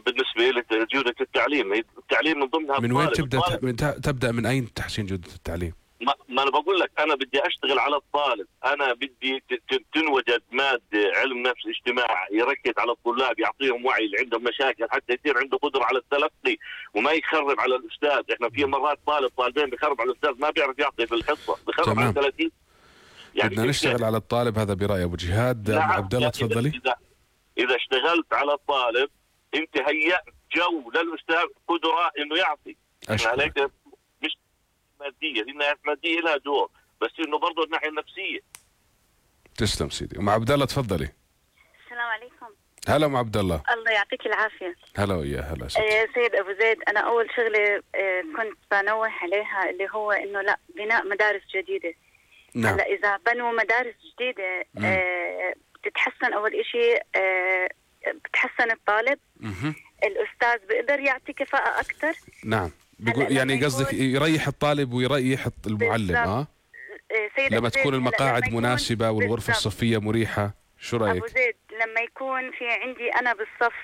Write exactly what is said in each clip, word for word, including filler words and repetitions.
بالنسبه لجوده التعليم، التعليم من ضمنها من وين تبدا الطالب. من تبدا من اين تحسين جوده التعليم؟ ما, ما انا بقول لك انا بدي اشتغل على الطالب، انا بدي تنوجد ماده علم نفس اجتماع يركز على الطلاب، يعطيهم وعي اللي عندهم مشاكل حتى يصير عنده قدره على التلقي وما يخرب على الاستاذ. احنا في مرات طالب طالبين بيخرب على الاستاذ، ما بيعرف يعطي في الحصه، بيخرب على ثلاثين. يعني بدنا نشتغل على الطالب، هذا براي ابو جهاد. نعم. عبد الله تفضلي. إذا, اذا اشتغلت على الطالب انت هيأت جو للاستاذ قدره انه يعطي. عليك مش ماديه، الناحيه الماديه لها دور، بس انه برضه الناحيه النفسيه. تسلم سيدي. ام عبد الله تفضلي. السلام عليكم. هلا ام عبد الله. الله يعطيك العافيه. هلا ويا هلا سيد. آه سيد ابو زيد، انا اول شغله آه كنت بنوه عليها اللي هو انه لا بناء مدارس جديده. نعم. هلا اذا بنوا مدارس جديده آه بتتحسن اول إشي آه بتحسن الطالب. مه. الاستاذ بيقدر يعطي كفاءه اكثر. نعم. بيقول يعني قصدك يريح الطالب ويريح المعلم. اه سيد لما تكون المقاعد مناسبه والغرفه الصفيه مريحه. شو رايك؟ ابو زيد، لما يكون في عندي انا بالصف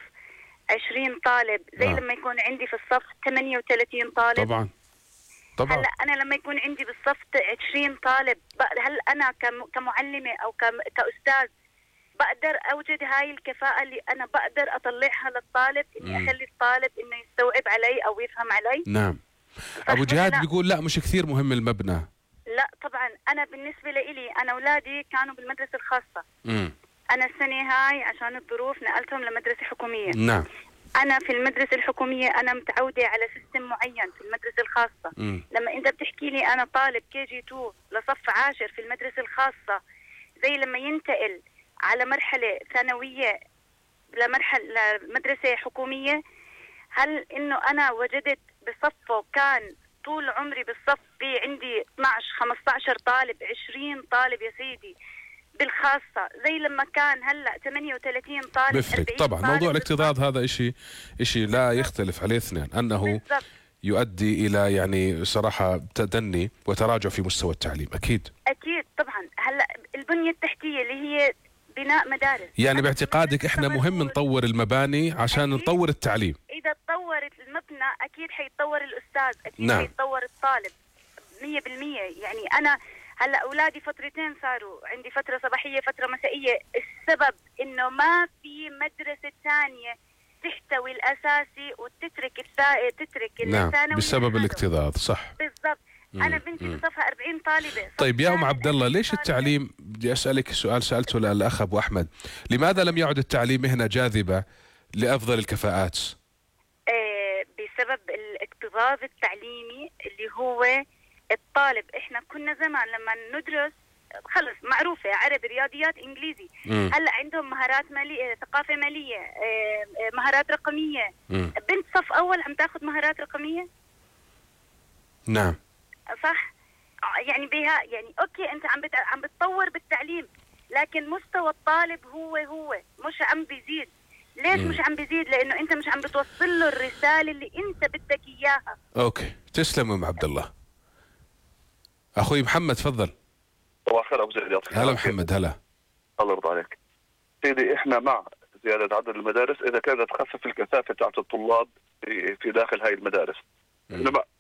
عشرين طالب زي آه. لما يكون عندي في الصف ثمانية وثلاثين طالب. طبعا طبعا. هلا انا لما يكون عندي بالصف عشرين طالب، هل انا كمعلمه او كاستاذ بقدر اوجد هاي الكفاءه اللي انا بقدر اطلعها للطالب، اني م. اخلي الطالب انه يستوعب علي او يفهم علي؟ نعم. ابو جهاد بيقول لا مش كثير مهم المبنى. لا طبعا، انا بالنسبه لي انا اولادي كانوا بالمدرسه الخاصه. امم انا السنه هاي عشان الظروف نقلتهم لمدرسه حكوميه. نعم. انا في المدرسه الحكوميه انا متعوده على سيستم معين. في المدرسه الخاصه مم. لما انت بتحكي لي انا طالب كي جي اثنين لصف عاشر في المدرسه الخاصه، زي لما ينتقل على مرحله ثانويه لمرحله لمدرسه حكوميه، هل انه انا وجدت بصفه كان طول عمري بالصف في عندي اثنعش خمسطعش طالب عشرين طالب يا سيدي بالخاصة، زي لما كان هلا ثمانية وثلاثين طالب. بفرق طبعا. موضوع الاكتظاظ هذا إشي إشي لا يختلف عليه اثنين، أنه بالزبط. يؤدي إلى يعني صراحة تدني وتراجع في مستوى التعليم. أكيد أكيد طبعا. هلا البنية التحتية اللي هي بناء مدارس، يعني باعتقادك إحنا مهم نطور المباني عشان أكيد. نطور التعليم. إذا تطورت المبنى أكيد حيتطور الأستاذ، أكيد نعم. حيتطور الطالب مية بالمية. يعني أنا هلا اولادي فترتين صاروا عندي، فتره صباحيه فتره مسائيه. السبب انه ما في مدرسه ثانيه تحتوي الاساسي وتترك الثاني تترك الثانوي. نعم بسبب الاكتظاظ. صح بالضبط. انا بنتي بصفها أربعين طالبه. طيب يا ام عبد الله، ليش التعليم، بدي اسالك سؤال سالته للاخ ابو احمد، لماذا لم يعد التعليم مهنه جاذبه لافضل الكفاءات؟ آه بسبب الاكتظاظ التعليمي اللي هو الطالب. احنا كنا زمان لما ندرس خلص معروفة عربي رياضيات انجليزي. مم. هلا عندهم مهارات مالية، ثقافة مالية، مهارات رقمية. مم. بنت صف اول عم تاخذ مهارات رقمية. نعم صح. يعني بها يعني اوكي انت عم بت... عم بتطور بالتعليم، لكن مستوى الطالب هو هو مش عم بيزيد. ليش مم. مش عم بيزيد؟ لانه انت مش عم بتوصل له الرسالة اللي انت بدك اياها. اوكي تسلم ام عبد الله. اخوي محمد تفضل. صباح الخير ابو زيد. يعطيك هلا محمد. هلا. الله يرضى عليك سيدي. احنا مع زياده عدد المدارس اذا كانت تخفف الكثافه تاعت الطلاب في داخل هاي المدارس. احنا مع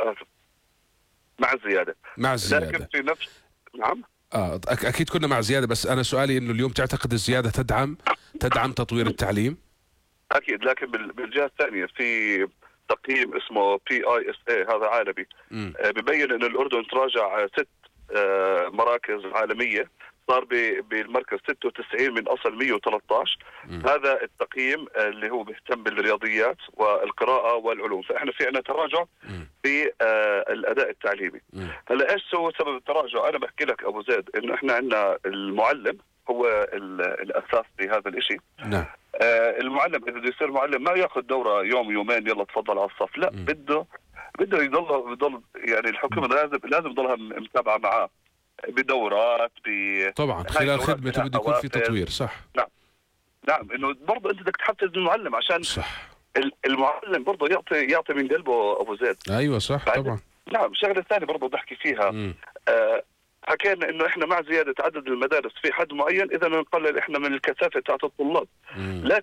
مع الزياده. مع الزياده. لكن في نفس نعم اه اكيد كنا مع زياده، بس انا سؤالي انه اليوم تعتقد الزياده تدعم تدعم تطوير التعليم؟ اكيد، لكن بالجهه الثانيه في تقييم اسمه بي اي اس اي هذا عالمي آه ببين ان الاردن تراجع ست آه مراكز عالميه، صار بالمركز ستة وتسعين من اصل مية وثلاثة عشر. م. هذا التقييم آه اللي هو بيهتم بالرياضيات والقراءه والعلوم، فاحنا في عندنا تراجع م. في آه الاداء التعليمي. م. هلا ايش هو سبب التراجع؟ انا بحكي لك ابو زيد انه احنا عندنا المعلم هو الاساس في هذا الشيء. نعم. آه المعلم اذا بده يصير معلم ما ياخذ دوره يوم يومين يلا تفضل على الصف، لا م. بده بده يضل يضل يعني الحكومه لازم لازم تضلها متابعه معاه بدورات ب طبعا خلال خدمته بده يكون في تطوير. صح. نعم نعم انه برضه انت بدك تحفز المعلم عشان صح المعلم برضه يعطي يعطي من قلبه ابو زيد. ايوه صح طبعا. نعم. الشغله الثانيه برضه بحكي فيها آه حكينا انه احنا مع زياده عدد المدارس في حد معين اذا نقلل احنا من الكثافه تاعت الطلاب.